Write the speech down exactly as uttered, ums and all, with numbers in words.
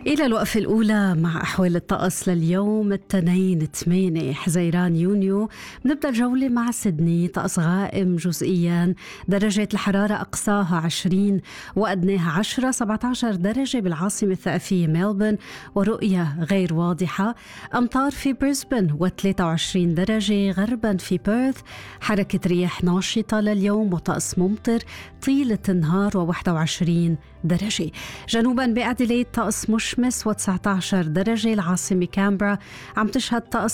إلى الوقفة الأولى مع أحوال الطقس لليوم الاثنين ثمانية حزيران يونيو. بنبدأ الجولة مع سيدني، طقس غائم جزئيا، درجة الحرارة أقصاها عشرين وأدناها عشرة. سبعة عشر درجة بالعاصمة الثقافية ملبورن ورؤية غير واضحة. أمطار في بريسبن وثلاثة وعشرين درجة غربا في بيرث. حركة رياح ناشطة لليوم وطقس ممطر طيلة النهار وواحد وعشرين درجة. جنوبا بأديليد طقس مشمس وتسعة عشر درجة. العاصمة كامبرا عم تشهد طقس